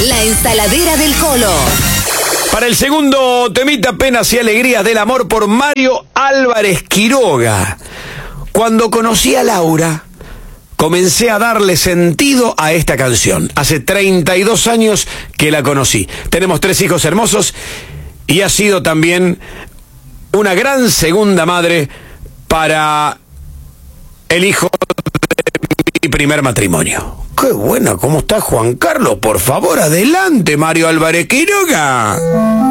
La ensaladera del Colo. Para el segundo temita, Penas y Alegrías del Amor, por Mario Álvarez Quiroga. Cuando conocí a Laura, comencé a darle sentido a esta canción. Hace 32 años que la conocí. Tenemos 3 hijos hermosos y ha sido también una gran segunda madre para el hijo de mi primer matrimonio. ¡Qué buena! ¿Cómo está Juan Carlos? Por favor, adelante, Mario Álvarez Quiroga.